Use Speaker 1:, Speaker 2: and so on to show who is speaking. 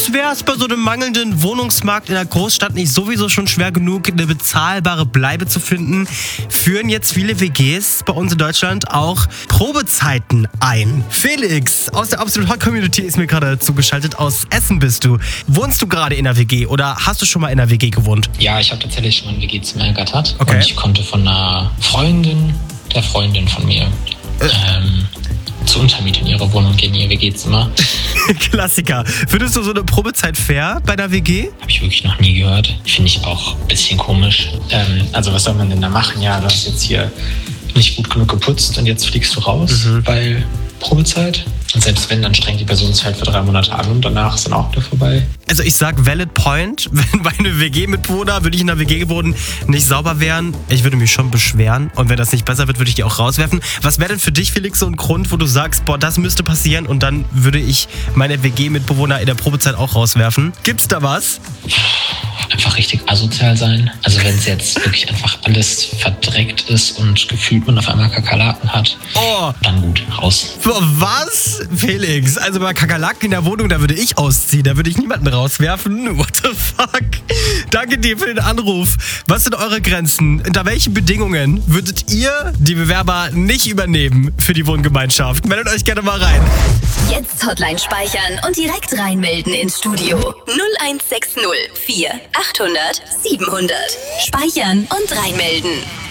Speaker 1: als wäre es bei so einem mangelnden Wohnungsmarkt in der Großstadt nicht sowieso schon schwer genug, eine bezahlbare Bleibe zu finden, führen jetzt viele WGs bei uns in Deutschland auch Probezeiten ein. Felix aus der Absolut Hot Community ist mir gerade zugeschaltet. Aus Essen bist du. Wohnst du gerade in der WG oder hast du schon mal in der WG gewohnt?
Speaker 2: Ja, ich habe tatsächlich schon mal ein WG-Zimmer ergattert.
Speaker 1: Okay.
Speaker 2: Und ich konnte von einer Freundin der Freundin von mir zur Untermiete in ihre Wohnung gehen, in ihr WG-Zimmer.
Speaker 1: Klassiker. Findest du so eine Probezeit fair bei der WG?
Speaker 2: Habe ich wirklich noch nie gehört. Finde ich auch ein bisschen komisch. Also was soll man denn da machen? Ja, du hast jetzt hier nicht gut genug geputzt und jetzt fliegst du raus, weil Probezeit. Und selbst wenn, dann strengt die Person es halt für 3 Monate an und danach ist dann auch wieder vorbei.
Speaker 1: Also ich sag valid point, wenn meine WG-Mitbewohner, würde ich in der WG wohnen, nicht sauber wären, ich würde mich schon beschweren. Und wenn das nicht besser wird, würde ich die auch rauswerfen. Was wäre denn für dich, Felix, so ein Grund, wo du sagst, boah, das müsste passieren und dann würde ich meine WG-Mitbewohner in der Probezeit auch rauswerfen? Gibt's da was?
Speaker 2: Einfach richtig asozial sein. Also wenn es jetzt wirklich einfach alles verdreckt ist und gefühlt man auf einmal Kakerlaken hat, dann gut, raus.
Speaker 1: Was? Felix, also bei Kakerlaken in der Wohnung, da würde ich ausziehen, da würde ich niemanden rauswerfen. What the fuck? Danke dir für den Anruf. Was sind eure Grenzen? Unter welchen Bedingungen würdet ihr die Bewerber nicht übernehmen für die Wohngemeinschaft? Meldet euch gerne mal rein.
Speaker 3: Jetzt Hotline speichern und direkt reinmelden ins Studio. 0160 4 800 700. Speichern und reinmelden.